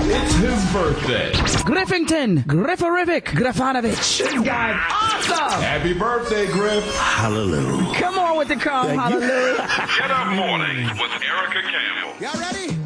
It's his birthday. Griffington, Grifforific, Graffanovich. This guy's awesome. Happy birthday, Griff. Hallelujah. Come on with the calm, hallelujah. Get Up Mornings with Erica Campbell. Y'all ready?